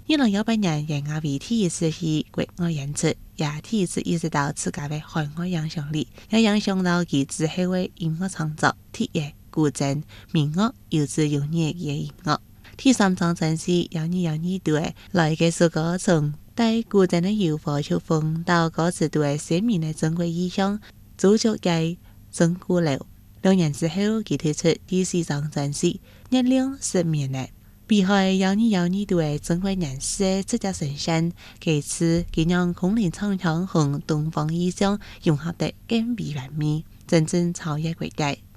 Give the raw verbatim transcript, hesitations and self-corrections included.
二零一八年，杨雅为第一次去国外演出，也第一次意識到自家的海外影響力，也影響到佢之後的音樂創作、鐵樂、古箏、民樂，尤其有熱嘅音樂。第三張專輯有你有你對，來嘅首歌從帶古箏的搖火曲風到歌詞對鮮明的中國意象，組著嘅真古流。兩年之後，佢推出第四張專輯《月亮失眠了》。比海有你有你對中國人士直接呈現，其次佢讓空靈唱腔和東方意象融合得更為完美，真正超越國界。